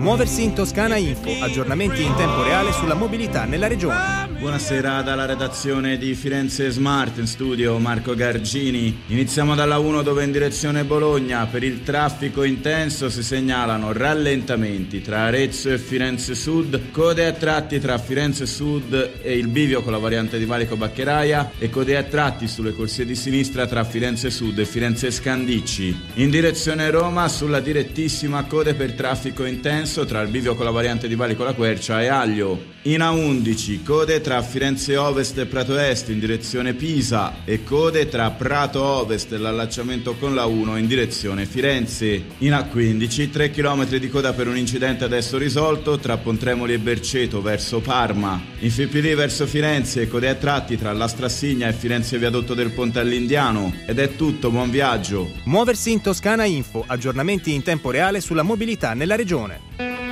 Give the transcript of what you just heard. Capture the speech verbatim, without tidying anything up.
Muoversi in Toscana Info, aggiornamenti in tempo reale sulla mobilità nella regione. Buonasera dalla redazione di Firenze Smart, in studio Marco Gargini. Iniziamo dalla uno dove in direzione Bologna per il traffico intenso si segnalano rallentamenti tra Arezzo e Firenze Sud, code a tratti tra Firenze Sud e il bivio con la variante di Valico Baccheraia e code a tratti sulle corsie di sinistra tra Firenze Sud e Firenze Scandicci. In direzione Roma sulla direttissima code per traffico intenso tra il bivio con la variante di Valico La Quercia e Aglio. In A undici code tra Firenze Ovest e Prato Est in direzione Pisa e code tra Prato Ovest e l'allacciamento con la uno in direzione Firenze. In A quindici tre chilometri di coda per un incidente adesso risolto tra Pontremoli e Berceto verso Parma. In F P D verso Firenze code a tratti tra Lastrassigna e Firenze Viadotto del Ponte all'Indiano. Ed è tutto, buon viaggio. Muoversi in Toscana Info, aggiornamenti in tempo reale sulla mobilità nella regione.